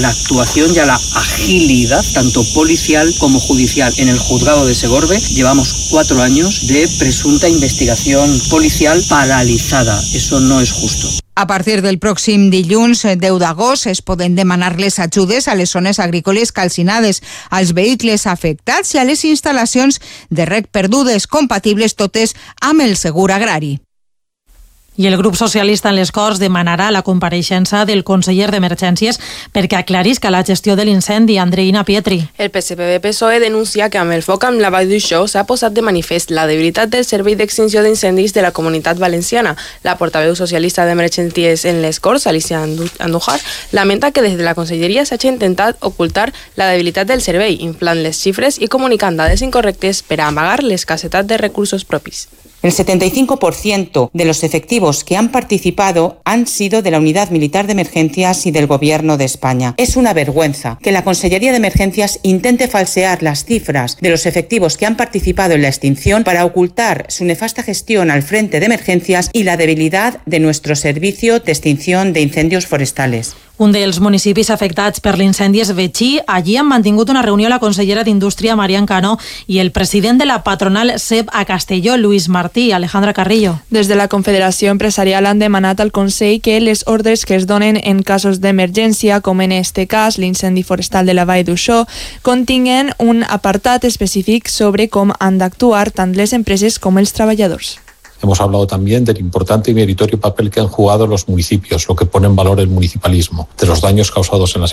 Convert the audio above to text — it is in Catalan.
La actuación y a la agilidad, tanto policial como judicial. En el juzgado de Segorbe llevamos 4 años de presunta investigación policial paralizada. Eso no es justo. A partir del pròxim dilluns 10 d'agost es poden demanar les ajudes a les zones agrícoles calcinades, als vehicles afectats i a les instal·lacions de reg perdudes, compatibles totes amb el segur agrari. I el grup socialista en les Corts demanarà la compareixença del conseller d'Emergències perquè aclarisca la gestió de l'incendi. Andreina Pietri. El PSPB-PSOE denuncia que amb el foc amb la Vall d'Uixó s'ha posat de manifest la debilitat del servei d'extinció d'incendis de la Comunitat Valenciana. La portaveu socialista d'Emergències en les Corts, Alicia Andújar, lamenta que des de la conselleria s'hagi intentat ocultar la debilitat del servei, inflant les xifres i comunicant dades incorrectes per a amagar l'escassetat de recursos propis. El 75% de los efectivos que han participado han sido de la Unidad Militar de Emergencias y del Gobierno de España. Es una vergüenza que la Consellería de Emergencias intente falsear las cifras de los efectivos que han participado en la extinción para ocultar su nefasta gestión al frente de emergencias y la debilidad de nuestro servicio de extinción de incendios forestales. Un dels municipis afectats per l'incendi és Betxí. Allí han mantingut una reunió la consellera d'Indústria, Marian Cano, i el president de la patronal CEP a Castelló, Luis Martí. Alejandra Carrillo. Des de la Confederació Empresarial han demanat al Consell que les ordres que es donen en casos d'emergència, com en este cas l'incendi forestal de la Vall d'Uixó, continguen un apartat específic sobre com han d'actuar tant les empreses com els treballadors. Hemos hablado también del importante y meritorio papel que han jugado los municipios, lo que pone en valor el municipalismo, de los daños causados en las